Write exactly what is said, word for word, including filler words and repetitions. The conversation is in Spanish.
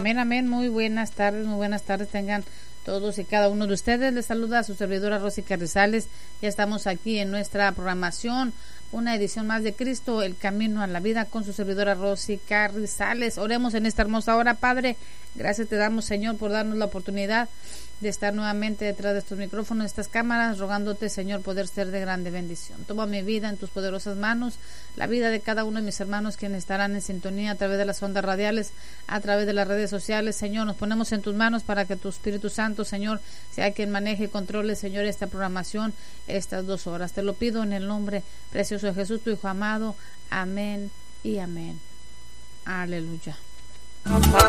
Amén, amén. Muy buenas tardes, muy buenas tardes tengan todos y cada uno de ustedes. Les saluda a su servidora Rosy Carrizales. Ya estamos aquí en nuestra programación, una edición más de Cristo, el camino a la vida, con su servidora Rosy Carrizales. Oremos en esta hermosa hora. Padre, gracias te damos, Señor, por darnos la oportunidad de estar nuevamente detrás de estos micrófonos, estas cámaras, rogándote, Señor, poder ser de grande bendición. Toma mi vida en tus poderosas manos, la vida de cada uno de mis hermanos quienes estarán en sintonía a través de las ondas radiales, a través de las redes sociales. Señor, nos ponemos en tus manos para que tu Espíritu Santo, Señor, sea quien maneje y controle, Señor, esta programación, estas dos horas. Te lo pido en el nombre precioso de Jesús, tu Hijo amado. Amén y amén. Aleluya.